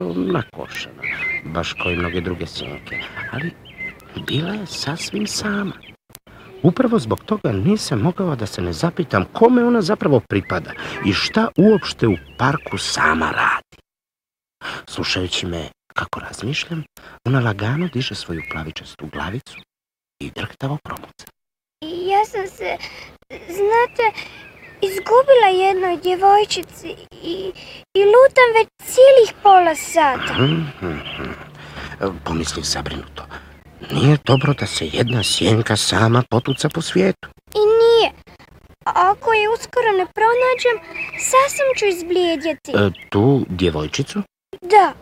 nakošena, baš kao i mnoge druge sjenke, ali bila je sasvim sama. Upravo zbog toga nisam mogao da se ne zapitam kome ona zapravo pripada i šta uopšte u parku sama radi. Slušajući me kako razmišljam, ona lagano diže svoju plavičastu glavicu i drhtavo promuca. Ja sam se, znate, izgubila jednoj djevojčici i lutam već cijelih pola sata. Pomisli zabrinuto. Nije dobro da se jedna sjenka sama potuca po svijetu. I nije. Ako je uskoro ne pronađem, sasvim ću izblijedjeti. Tu djevojčicu? Da.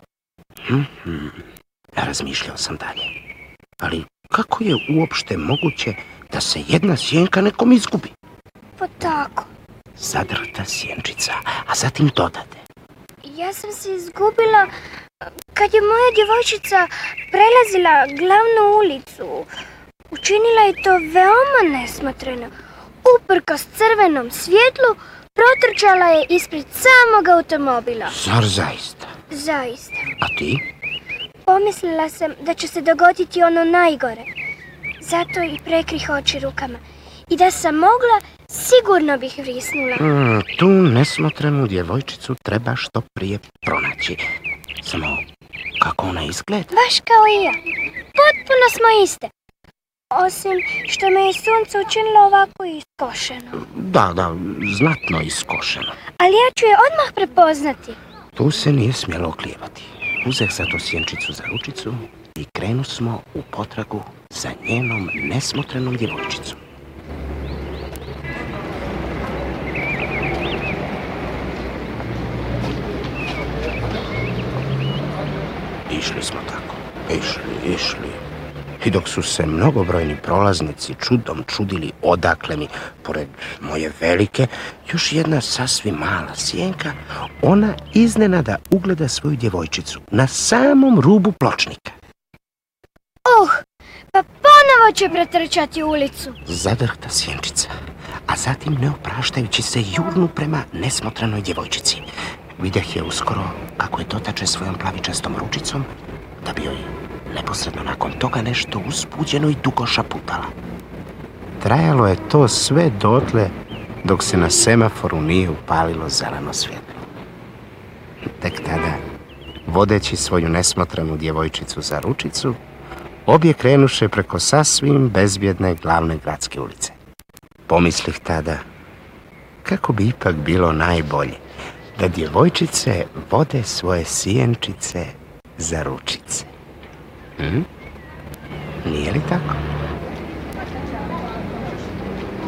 Razmišljao sam dalje. Ali kako je uopšte moguće da se jedna sjenka nekom izgubi? Pa tako. Zadrhta sjenčica, a zatim dodade. Ja sam se izgubila kad je moja djevojčica prelazila glavnu ulicu. Učinila je to veoma nesmotreno. Uprkos crvenom svjetlu protrčala je ispred samog automobila. Zar zaista? Zaista. A ti? Pomislila sam da će se dogoditi ono najgore. Zato i prekrih oči rukama. I da sam mogla, sigurno bih vrisnula. Tu nesmotrenu djevojčicu treba što prije pronaći. Samo kako ona izgleda? Baš kao i ja. Potpuno smo iste. Osim što me je sunce učinilo ovako iskošeno. Da, znatno iskošeno. Ali ja ću je odmah prepoznati. Tu se nije smjelo oklijevati. Uzeh zato sjenčicu za ručicu i krenu smo u potragu za njenom nesmotrenom djevojčicom. Išli smo tako, išli. I dok su se mnogobrojni prolaznici čudom čudili odakle mi, pored moje velike, još jedna sasvim mala sjenka, ona iznenada ugleda svoju djevojčicu na samom rubu pločnika. Pa ponovo će pretrčati ulicu. Zadrhta sjenčica, a zatim ne opraštajući se jurnu prema nesmotrenoj djevojčici. Videh je uskoro kako je dotače svojom plavičastom ručicom, da bi joj neposredno nakon toga nešto uzbuđeno i dugo šaputala. Trajalo je to sve dotle dok se na semaforu nije upalilo zeleno svjetlo. Tek tada, vodeći svoju nesmotrenu djevojčicu za ručicu, obje krenuše preko sasvim bezbjedne glavne gradske ulice. Pomislih tada, kako bi ipak bilo najbolje da djevojčice vode svoje sjenčice za ručice. Nije li tako?